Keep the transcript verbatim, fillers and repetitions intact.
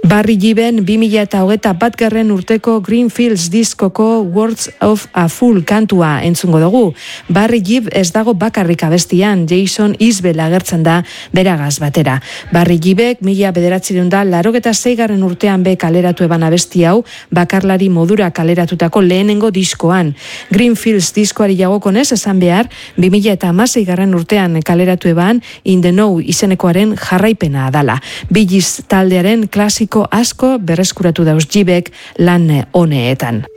Barry Giben bi mila hogeita batgarren urteko Greenfields diskoko Words of a Fool kantua entzungo dugu. Barry Gibb ez dago bakarrik abestian, Jason Isbell agertzen da beragaz batera. Barry Gibbek mila bederatziehun da laurogeta seigarren urtean be kaleratu eban abesti hau bakarlari modura kaleratutako lehenengo diskoan. Greenfields diskoari jagokonez esan behar, bi mila hamaseigarren urtean kaleratu eban In the Know izenekoaren jarraipena dala. Bee Gees taldearen klasiko asko berreskuratu dauz Gibbek lan honeetan.